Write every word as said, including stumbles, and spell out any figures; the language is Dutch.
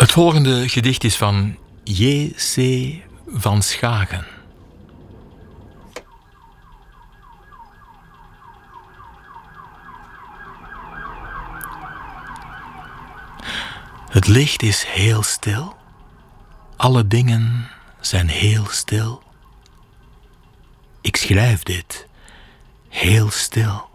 Het volgende gedicht is van J C van Schagen. Het licht is heel stil. Alle dingen zijn heel stil. Ik schrijf dit heel stil.